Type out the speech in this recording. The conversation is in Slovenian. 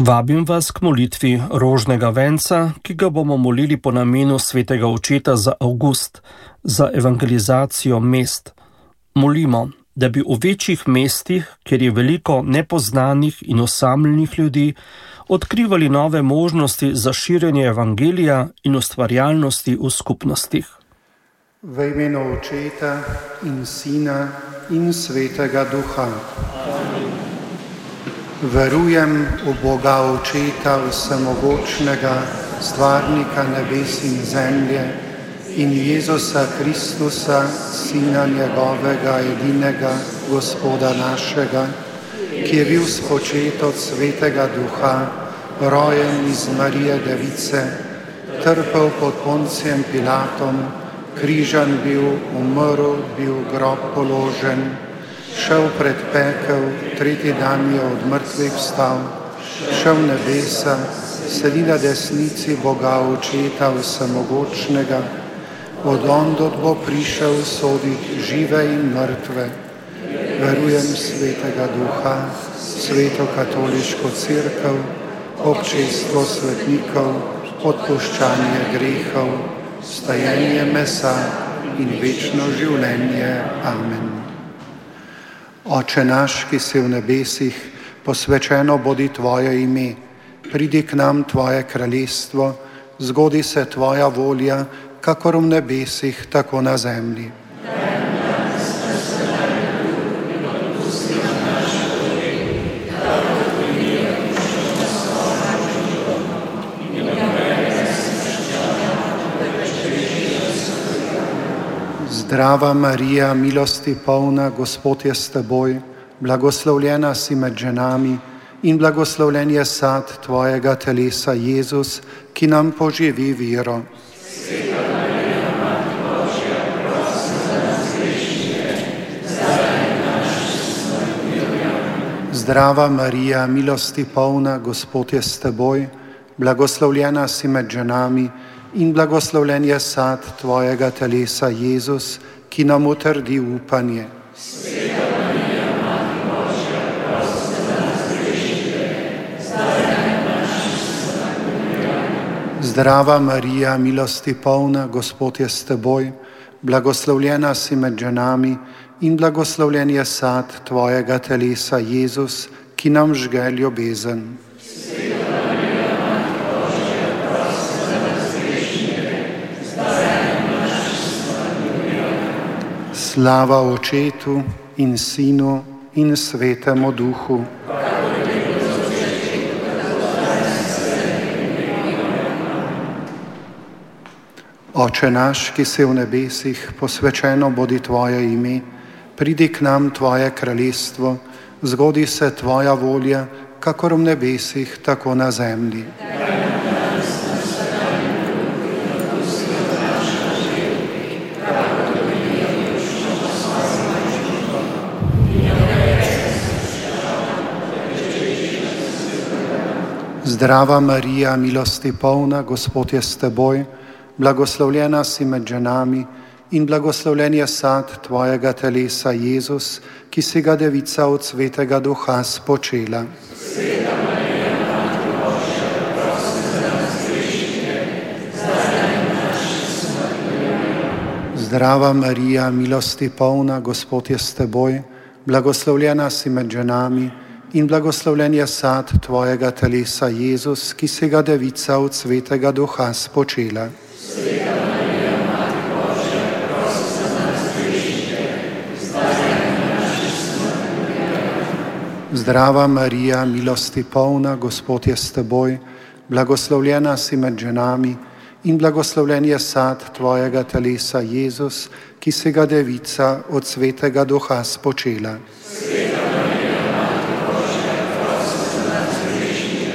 Vabim vas k molitvi rožnega venca, ki ga bomo molili po namenu svetega očeta za avgust, za evangelizacijo mest. Molimo, da bi v večjih mestih, kjer je veliko nepoznanih in osamljenih ljudi, odkrivali nove možnosti za širjenje evangelija in ustvarjalnosti v skupnostih. V imenu Očeta in Sina in Svetega Duha. Verujem v Boga Očeta vsemogočnega, stvarnika nebes in zemlje, in Jezusa Kristusa, Sina njegovega edinega, Gospoda našega, ki je bil spočet od Svetega Duha, rojen iz Marije Device, trpel pod Poncijem Pilatom, križan bil, umrl, bil v grob položen, šel pred pekel, tretji dan je od mrtvih vstal, šel v nebesa, sedi na desnici Boga Očeta vsemogočnega, od ondod bo prišel soditi žive in mrtve. Verujem Svetega Duha, Sveto katoliško cerkev, občestvo svetnikov, odpuščanje grehov, stajenje mesa in večno življenje. Amen. Oče naš, ki si v nebesih, posvečeno bodi Tvoje ime, pridi k nam Tvoje kraljestvo, zgodi se Tvoja volja, kakor v nebesih, tako na zemlji. Zdrava Marija, milosti polna, Gospod je s teboj, blagoslovljena si med ženami in blagoslovljen je sad tvojega telesa, Jezus, ki nam poživi vero. Zdrava Marija, milosti polna, Gospod je s teboj, blagoslovljena si med ženami in blagoslovljen je sad tvojega telesa, Jezus, ki nam utrdi upanje. Zdrava Marija, milosti polna, Gospod je s teboj, blagoslovljena si med ženami in blagoslovljen je sad tvojega telesa, Jezus, ki nam žge ljubezen. Slava Očetu in Sinu in Svetemu Duhu. Oče naš, ki si v nebesih, posvečeno bodi Tvoje ime, pridi k nam Tvoje kraljestvo, zgodi se Tvoja volja, kakor v nebesih, tako na zemlji. Zdrava Marija, milosti polna, Gospod je s teboj, blagoslovljena si med ženami in blagoslovljen je sad tvojega telesa, Jezus, ki si ga devica od Svetega Duha spočela. Zdrava Marija, milosti polna, Gospod je s teboj, blagoslovljena si med ženami in blagoslovljen je sad tvojega telesa, Jezus, ki si ga devica od Svetega Duha spočela. Zdrava Marija, milosti polna, Gospod je s teboj, blagoslovljena si med ženami in blagoslovljen je sad tvojega telesa, Jezus, ki si ga devica od Svetega Duha spočela.